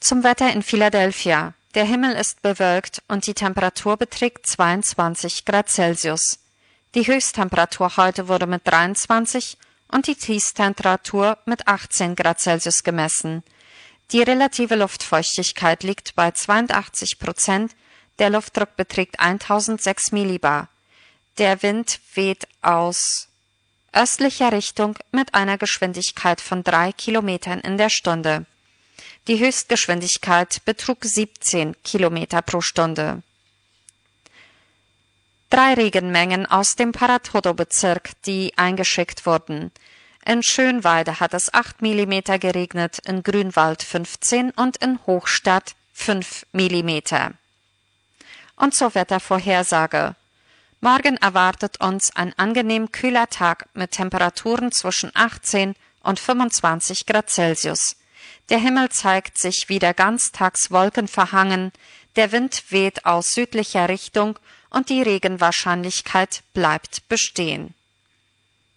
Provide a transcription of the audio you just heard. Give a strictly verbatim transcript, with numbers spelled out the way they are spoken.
Zum Wetter in Philadelphia. Der Himmel ist bewölkt und die Temperatur beträgt zweiundzwanzig Grad Celsius. Die Höchsttemperatur heute wurde mit dreiundzwanzig und die Tiefsttemperatur mit achtzehn Grad Celsius gemessen. Die relative Luftfeuchtigkeit liegt bei zweiundachtzig Prozent, der Luftdruck beträgt tausendsechs Millibar. Der Wind weht aus östlicher Richtung mit einer Geschwindigkeit von drei Kilometern in der Stunde. Die Höchstgeschwindigkeit betrug siebzehn Kilometer pro Stunde. Drei Regenmengen aus dem Paratodo-Bezirk, die eingeschickt wurden. In Schönweide hat es acht Millimeter geregnet, in Grünwald fünfzehn und in Hochstadt fünf Millimeter. Und zur Wettervorhersage. Morgen erwartet uns ein angenehm kühler Tag mit Temperaturen zwischen achtzehn und fünfundzwanzig Grad Celsius. Der Himmel zeigt sich wieder ganztags wolkenverhangen, der Wind weht aus südlicher Richtung und die Regenwahrscheinlichkeit bleibt bestehen.